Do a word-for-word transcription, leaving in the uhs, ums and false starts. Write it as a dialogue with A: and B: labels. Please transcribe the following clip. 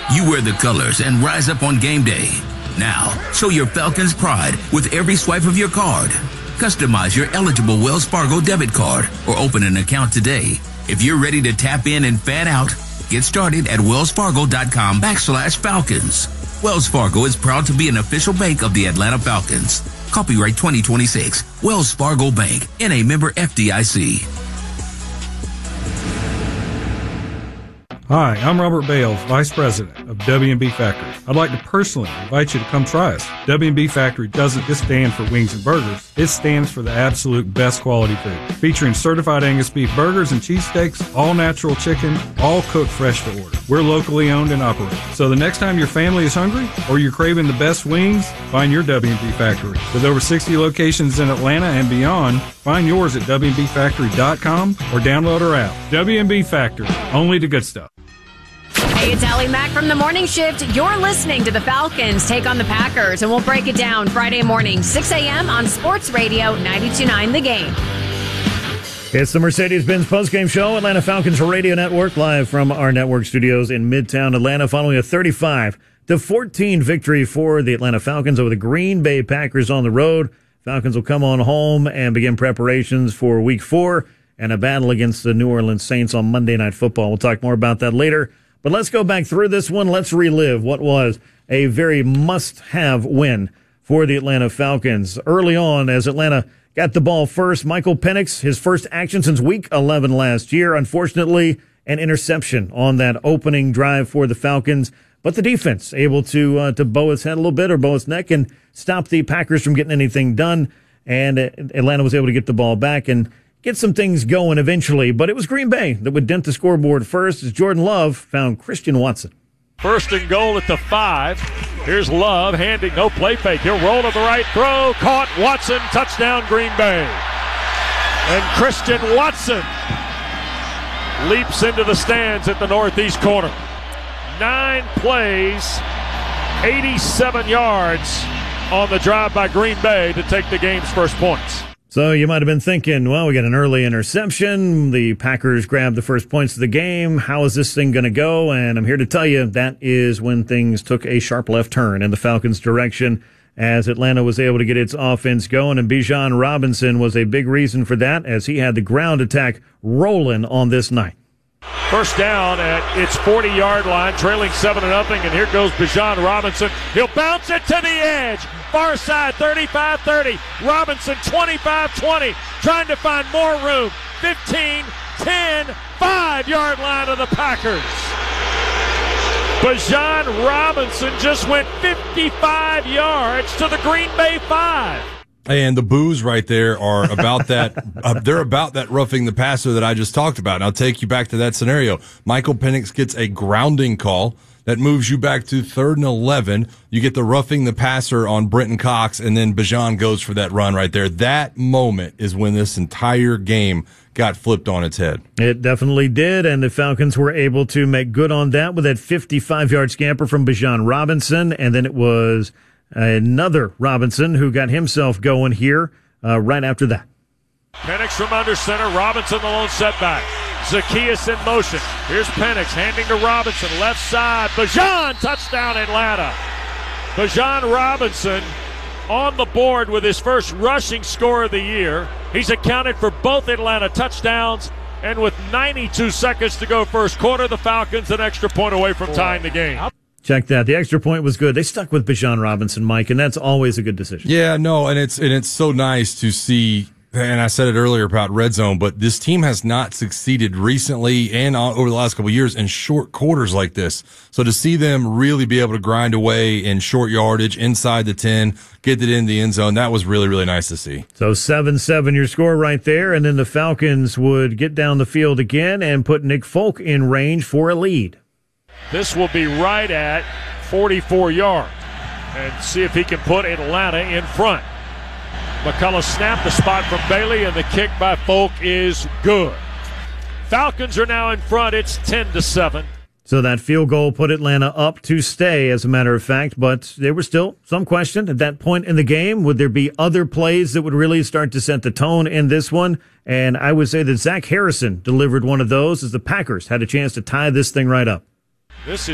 A: You wear the colors and rise up on game day. Now, show your Falcons pride with every swipe of your card. Customize your eligible Wells Fargo debit card or open an account today. If you're ready to tap in and fan out, get started at wellsfargo.com backslash Falcons. Wells Fargo is proud to be an official bank of the Atlanta Falcons. Copyright twenty twenty-six. Wells Fargo Bank, N A member F D I C.
B: Hi, I'm Robert Bales, Vice President of W and B Factory. I'd like to personally invite you to come try us. W and B Factory doesn't just stand for wings and burgers, it stands for the absolute best quality food. Featuring certified Angus beef burgers and cheesesteaks, all natural chicken, all cooked fresh to order. We're locally owned and operated. So the next time your family is hungry or you're craving the best wings, find your W and B Factory. With over sixty locations in Atlanta and beyond, find yours at W and B factory dot com or download our app. W and B Factory, only the good stuff.
C: Hey, it's Allie Mack from the Morning Shift. You're listening to the Falcons take on the Packers, and we'll break it down Friday morning, six a.m. on Sports Radio ninety-two point nine The Game.
D: It's the Mercedes-Benz postgame show, Atlanta Falcons Radio Network, live from our network studios in Midtown Atlanta, following a thirty-five to fourteen victory for the Atlanta Falcons over the Green Bay Packers on the road. Falcons will come on home and begin preparations for Week Four and a battle against the New Orleans Saints on Monday Night Football. We'll talk more about that later. But let's go back through this one. Let's relive what was a very must-have win for the Atlanta Falcons. Early on, as Atlanta got the ball first, Michael Penix, his first action since Week eleven last year. Unfortunately, an interception on that opening drive for the Falcons. But the defense able to uh, to bow its head a little bit, or bow its neck, and stop the Packers from getting anything done. And uh, Atlanta was able to get the ball back and get some things going eventually, but it was Green Bay that would dent the scoreboard first as Jordan Love found Christian Watson.
E: First and goal at the five. Here's Love handing, no play fake. He'll roll to the right, throw, caught, Watson, touchdown Green Bay. And Christian Watson leaps into the stands at the northeast corner. Nine plays, eighty-seven yards on the drive by Green Bay to take the game's first points.
D: So you might have been thinking, well, we got an early interception. The Packers grabbed the first points of the game. How is this thing going to go? And I'm here to tell you that is when things took a sharp left turn in the Falcons' direction as Atlanta was able to get its offense going. And Bijan Robinson was a big reason for that as he had the ground attack rolling on this night.
E: First down at its forty-yard line, trailing seven to nothing, and here goes Bijan Robinson. He'll bounce it to the edge. Far side, thirty-five thirty. Robinson, twenty-five twenty, trying to find more room. fifteen, ten, five-yard line of the Packers. Bijan Robinson just went fifty-five yards to the Green Bay five.
F: And the boos right there are about that. uh, they're about that roughing the passer that I just talked about. And I'll take you back to that scenario. Michael Penix gets a grounding call that moves you back to third and eleven. You get the roughing the passer on Brenton Cox, and then Bijan goes for that run right there. That moment is when this entire game got flipped on its head.
D: It definitely did, and the Falcons were able to make good on that with that fifty-five-yard scamper from Bijan Robinson, and then it was another Robinson who got himself going here uh, right after that.
E: Penix from under center. Robinson the lone setback. Zaccheaus in motion. Here's Penix handing to Robinson. Left side. Bijan, touchdown Atlanta. Bijan Robinson on the board with his first rushing score of the year. He's accounted for both Atlanta touchdowns. And with ninety-two seconds to go first quarter, the Falcons an extra point away from tying the game.
D: Check that. The extra point was good. They stuck with Bijan Robinson, Mike, and that's always a good decision.
F: Yeah, no, and it's and it's so nice to see, and I said it earlier about red zone, but this team has not succeeded recently and over the last couple of years in short quarters like this. So to see them really be able to grind away in short yardage inside the ten, get it in the end zone, that was really, really nice to see.
D: So seven seven your score right there, and then the Falcons would get down the field again and put Nick Folk in range for a lead.
E: This will be right at forty-four yards. And see if he can put Atlanta in front. McCullough snapped the spot from Bailey, and the kick by Folk is good. Falcons are now in front. It's ten to seven.
D: So that field goal put Atlanta up to stay, as a matter of fact, but there was still some question at that point in the game. Would there be other plays that would really start to set the tone in this one? And I would say that Zach Harrison delivered one of those as the Packers had a chance to tie this thing right up.
E: This is